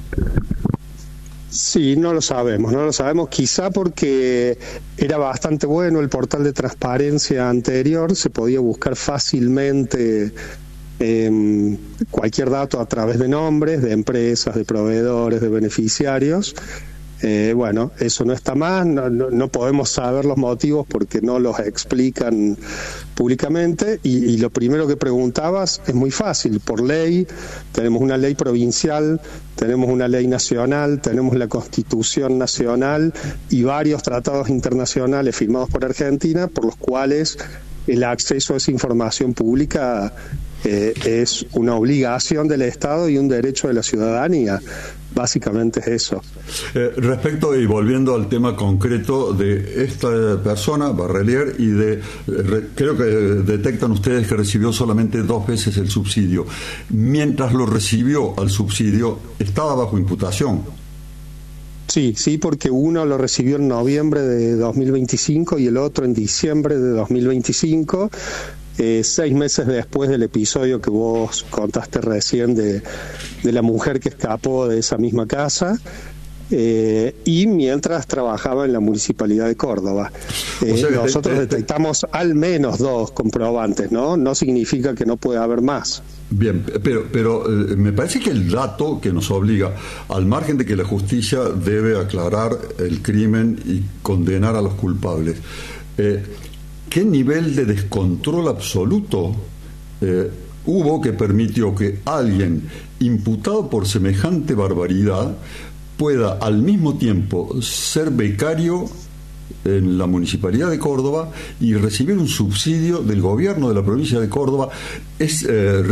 Sí, no lo sabemos, no lo sabemos, quizá porque era bastante bueno el portal de transparencia anterior, se podía buscar fácilmente eh, cualquier dato a través de nombres, de empresas, de proveedores, de beneficiarios. Eh, bueno, eso no está más, no, no, no podemos saber los motivos porque no los explican públicamente, y, y lo primero que preguntabas es muy fácil. Por ley, tenemos una ley provincial, tenemos una ley nacional, tenemos la Constitución Nacional y varios tratados internacionales firmados por Argentina, por los cuales el acceso a esa información pública eh, es una obligación del Estado y un derecho de la ciudadanía. Básicamente es eso. Eh, respecto y volviendo al tema concreto de esta persona, Barrelier, y de re, creo que detectan ustedes que recibió solamente dos veces el subsidio. Mientras lo recibió al subsidio, estaba bajo imputación. Sí, sí, porque uno lo recibió en noviembre de dos mil veinticinco y el otro en diciembre de dos mil veinticinco. Eh, seis meses después del episodio que vos contaste recién de, de la mujer que escapó de esa misma casa, eh, y mientras trabajaba en la Municipalidad de Córdoba. Eh, o sea, nosotros te, te, detectamos al menos dos comprobantes, ¿no? No significa que no pueda haber más. Bien, pero, pero eh, me parece que el dato que nos obliga, al margen de que la justicia debe aclarar el crimen y condenar a los culpables, eh, ¿qué nivel de descontrol absoluto eh, hubo que permitió que alguien imputado por semejante barbaridad pueda al mismo tiempo ser becario en la Municipalidad de Córdoba y recibir un subsidio del gobierno de la provincia de Córdoba? Es eh,